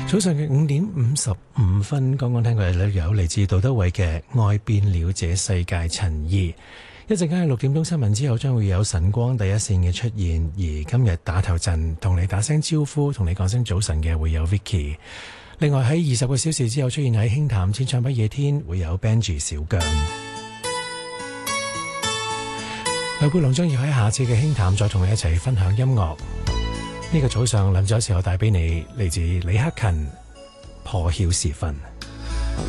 早上嘅5:55，剛剛聽過有嚟自杜德偉嘅《愛變了這世界》陳怡。一陣間喺6點鐘新聞之後，將會有晨光第一線嘅出現。而今日打頭陣同你打聲招呼，同你講聲早晨嘅會有 Vicky。另外喺20個小時之後出現喺輕談千唱不夜天，會有 Benji 小將。劉佩龍將要喺下次嘅輕談再同你一齊分享音樂。呢個早上臨走時候帶俾你嚟自李克勤《破曉時分》。